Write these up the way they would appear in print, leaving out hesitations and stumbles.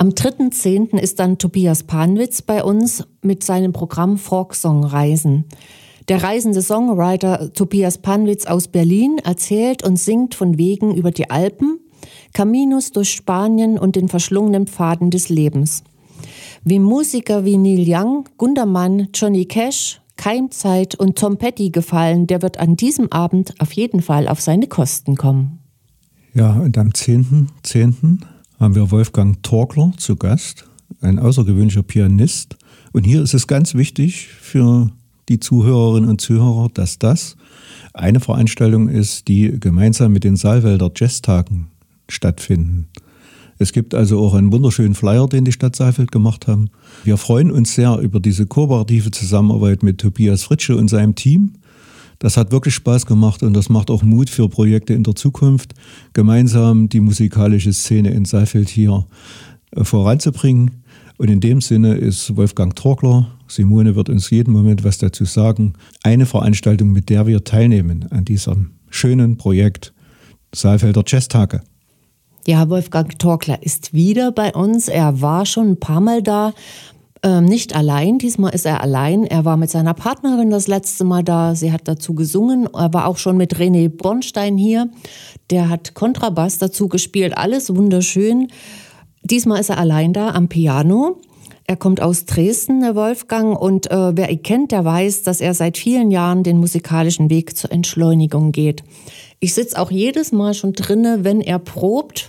Am 3.10. ist dann Tobias Panwitz bei uns mit seinem Programm Folksong Reisen. Der reisende Songwriter Tobias Panwitz aus Berlin erzählt und singt von Wegen über die Alpen, Caminos durch Spanien und den verschlungenen Pfaden des Lebens. Wie Musiker wie Neil Young, Gundermann, Johnny Cash, Keimzeit und Tom Petty gefallen, der wird an diesem Abend auf jeden Fall auf seine Kosten kommen. Ja, und am 10.10. haben wir Wolfgang Torgler zu Gast, ein außergewöhnlicher Pianist. Und hier ist es ganz wichtig für die Zuhörerinnen und Zuhörer, dass das eine Veranstaltung ist, die gemeinsam mit den Saalfelder Jazztagen stattfinden. Es gibt also auch einen wunderschönen Flyer, den die Stadt Saalfeld gemacht haben. Wir freuen uns sehr über diese kooperative Zusammenarbeit mit Tobias Fritsche und seinem Team. Das hat wirklich Spaß gemacht und das macht auch Mut für Projekte in der Zukunft, gemeinsam die musikalische Szene in Saalfeld hier voranzubringen. Und in dem Sinne ist Wolfgang Torgler, Simone wird uns jeden Moment was dazu sagen, eine Veranstaltung, mit der wir teilnehmen an diesem schönen Projekt Saalfelder Jazztage. Ja, Wolfgang Torgler ist wieder bei uns. Er war schon ein paar Mal da. Nicht allein, diesmal ist er allein. Er war mit seiner Partnerin das letzte Mal da. Sie hat dazu gesungen. Er war auch schon mit René Bornstein hier. Der hat Kontrabass dazu gespielt. Alles wunderschön. Diesmal ist er allein da am Piano. Er kommt aus Dresden, der Wolfgang. Und wer ihn kennt, der weiß, dass er seit vielen Jahren den musikalischen Weg zur Entschleunigung geht. Ich sitze auch jedes Mal schon drinne, wenn er probt,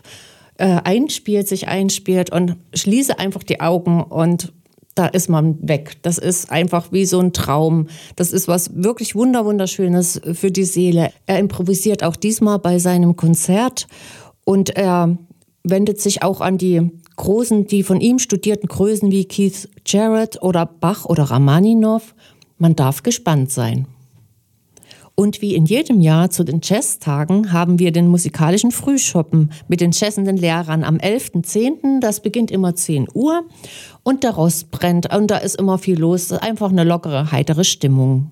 sich einspielt und schließe einfach die Augen und da ist man weg. Das ist einfach wie so ein Traum. Das ist was wirklich Wunderschönes für die Seele. Er improvisiert auch diesmal bei seinem Konzert und er wendet sich auch an die Großen, die von ihm studierten Größen wie Keith Jarrett oder Bach oder Rachmaninow. Man darf gespannt sein. Und wie in jedem Jahr zu den Jazztagen haben wir den musikalischen Frühschoppen mit den jazzenden Lehrern am 11.10. Das beginnt immer 10 Uhr und der Rost brennt und da ist immer viel los. Das ist einfach eine lockere, heitere Stimmung.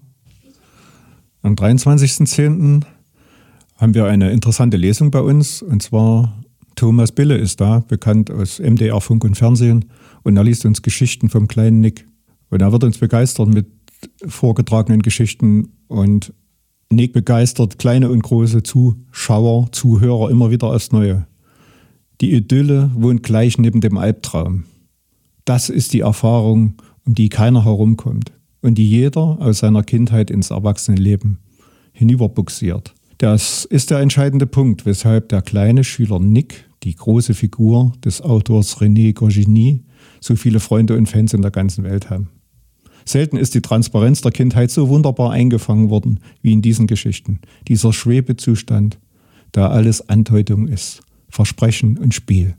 Am 23.10. haben wir eine interessante Lesung bei uns und zwar Thomas Bille ist da, bekannt aus MDR Funk und Fernsehen und er liest uns Geschichten vom kleinen Nick. Und er wird uns begeistern mit vorgetragenen Geschichten und Nick begeistert kleine und große Zuschauer, Zuhörer immer wieder aufs Neue. Die Idylle wohnt gleich neben dem Albtraum. Das ist die Erfahrung, um die keiner herumkommt und die jeder aus seiner Kindheit ins Erwachsenenleben hinüberbuxiert. Das ist der entscheidende Punkt, weshalb der kleine Schüler Nick, die große Figur des Autors René Goscinny, so viele Freunde und Fans in der ganzen Welt haben. Selten ist die Transparenz der Kindheit so wunderbar eingefangen worden wie in diesen Geschichten. Dieser Schwebezustand, da alles Andeutung ist, Versprechen und Spiel.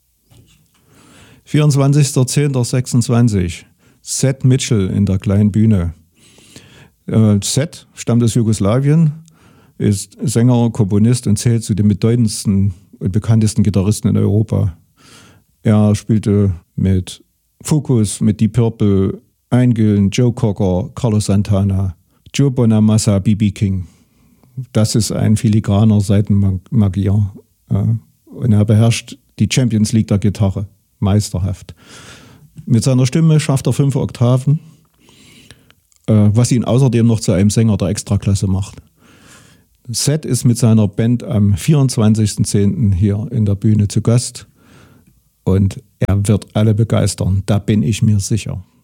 24.10.26. Seth Mitchell in der kleinen Bühne. Seth stammt aus Jugoslawien, ist Sänger, Komponist und zählt zu den bedeutendsten und bekanntesten Gitarristen in Europa. Er spielte mit Focus, mit Deep Purple, Eingillen, Joe Cocker, Carlos Santana, Joe Bonamassa, B.B. King. Das ist ein filigraner Saitenmagier. Und er beherrscht die Champions League der Gitarre. Meisterhaft. Mit seiner Stimme schafft er 5 Oktaven, was ihn außerdem noch zu einem Sänger der Extraklasse macht. Seth ist mit seiner Band am 24.10. hier in der Bühne zu Gast und er wird alle begeistern. Da bin ich mir sicher.